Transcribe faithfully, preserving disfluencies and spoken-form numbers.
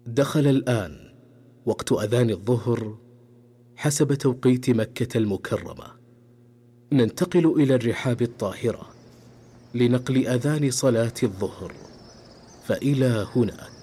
دخل الآن وقت أذان الظهر حسب توقيت مكة المكرمة. ننتقل إلى الرحاب الطاهرة لنقل أذان صلاة الظهر، فإلى هناك.